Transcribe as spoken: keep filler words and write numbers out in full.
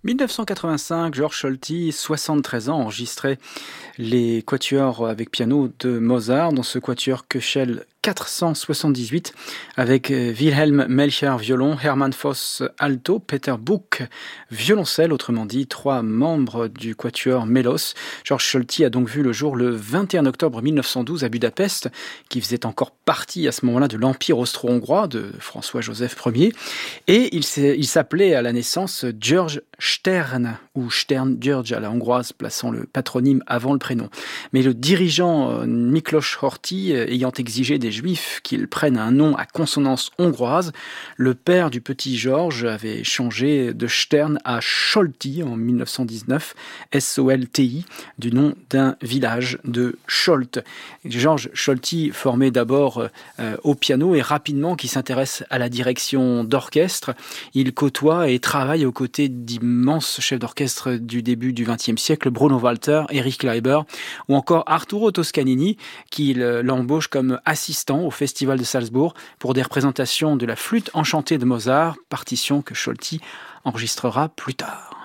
dix-neuf cent quatre-vingt-cinq, Georges Solti, soixante-treize ans, enregistrait les quatuors avec piano de Mozart dans ce quatuor Köchel quatre cent soixante-dix-huit avec Wilhelm Melcher violon, Hermann Voss alto, Peter Buch violoncelle, autrement dit trois membres du quatuor Mélos. Georges Solti a donc vu le jour le vingt et un octobre mille neuf cent douze à Budapest, qui faisait encore partie à ce moment-là de l'Empire austro-hongrois de François-Joseph Ier, et il, il s'appelait à la naissance George Stern, ou Stern George à la hongroise, plaçant le patronyme avant le prénom. Mais le dirigeant Miklos Horthy ayant exigé des Juifs qu'ils prennent un nom à consonance hongroise, le père du petit Georges avait changé de Stern à Solti en mille neuf cent dix-neuf, S O L T I, du nom d'un village de Solt. Georges Solti formé d'abord euh, au piano et rapidement qui s'intéresse à la direction d'orchestre. Il côtoie et travaille aux côtés d'immenses chefs d'orchestre du début du vingtième siècle, Bruno Walter, Eric Kleiber ou encore Arturo Toscanini, qui l'embauche comme assistant au Festival de Salzbourg pour des représentations de la flûte enchantée de Mozart, partition que Solti enregistrera plus tard.